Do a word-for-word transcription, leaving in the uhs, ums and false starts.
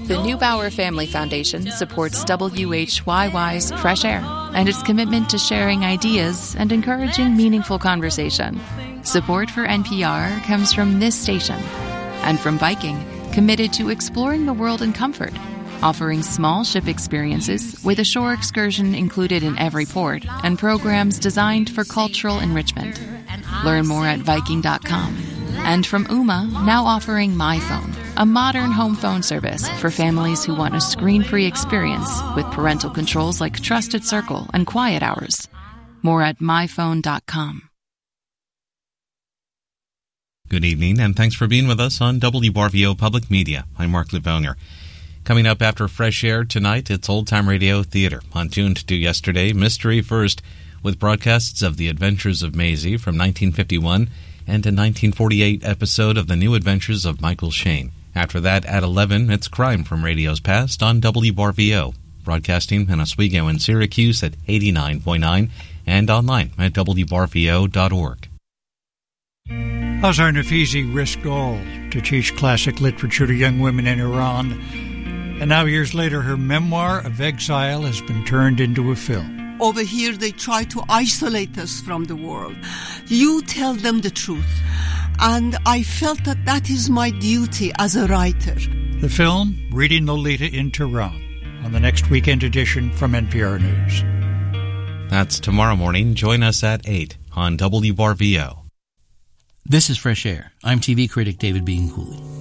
The Neubauer Family Foundation supports W H Y Y's Fresh Air and its commitment to sharing ideas and encouraging meaningful conversation. Support for N P R comes from this station and from Viking, committed to exploring the world in comfort, offering small ship experiences with a shore excursion included in every port and programs designed for cultural enrichment. Learn more at Viking dot com. And from Ooma, now offering MyPhone, a modern home phone service for families who want a screen-free experience with parental controls like Trusted Circle and Quiet Hours. More at My Phone dot com. Good evening, and thanks for being with us on W R V O Public Media. I'm Mark Lebonger. Coming up after Fresh Air tonight, it's Old Time Radio Theater. On Tune to Yesterday, Mystery First, with broadcasts of The Adventures of Maisie from nineteen fifty-one and a nineteen forty-eight episode of The New Adventures of Michael Shayne. After that, at eleven, it's Crime from Radio's Past on W R V O, broadcasting in Oswego and Syracuse at eighty-nine point nine and online at W R V O dot org. Azar Nafizi risked all to teach classic literature to young women in Iran, and now years later her memoir of exile has been turned into a film. Over here they try to isolate us from the world. You tell them the truth, and I felt that that is my duty as a writer. The film, Reading Lolita in Tehran, on the next weekend edition from N P R News. That's tomorrow morning. Join us at eight on W R V O. This is Fresh Air. I'm T V critic David Bean Cooley.